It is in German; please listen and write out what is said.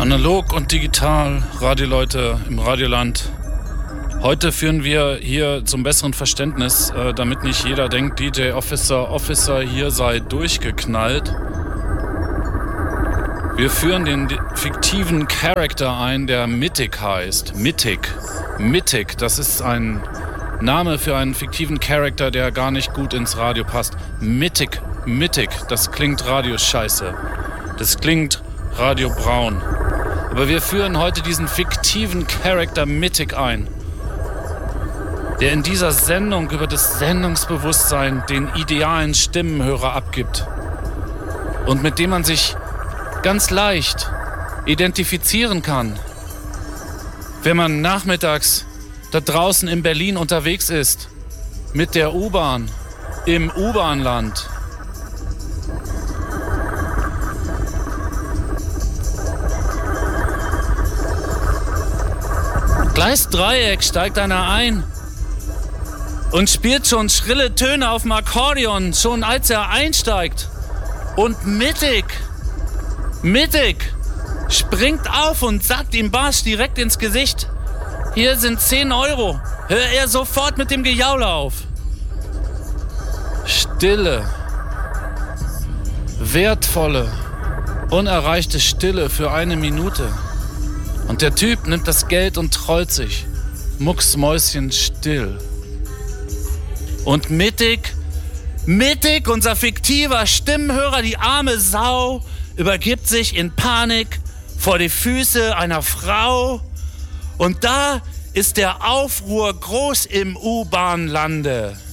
Analog und digital, Radioleute im Radioland. Heute führen wir hier zum besseren Verständnis, damit nicht jeder denkt, DJ Officer hier sei durchgeknallt. Wir führen den fiktiven Charakter ein, der Mythic heißt. Mythic, das ist ein Name für einen fiktiven Charakter, der gar nicht gut ins Radio passt. Mythic, das klingt radioscheiße. Das klingt radiobraun. Aber wir führen heute diesen fiktiven Charakter Mythic ein, der in dieser Sendung über das Sendungsbewusstsein den idealen Stimmenhörer abgibt und mit dem man sich ganz leicht identifizieren kann, wenn man nachmittags da draußen in Berlin unterwegs ist, mit der U-Bahn, im U-Bahn-Land. Gleisdreieck steigt einer ein und spielt schon schrille Töne auf dem Akkordeon, schon als er einsteigt. Und Mythic springt auf und sagt ihm barsch direkt ins Gesicht: Hier sind 10 Euro. Hör er sofort mit dem Gejaule auf. Stille. Wertvolle, unerreichte Stille für 1 Minute. Und der Typ nimmt das Geld und trollt sich. Mucksmäuschenstill. Und Mythic, unser fiktiver Stimmenhörer, die arme Sau, übergibt sich in Panik vor die Füße einer Frau. Und da ist der Aufruhr groß im U-Bahn-Lande.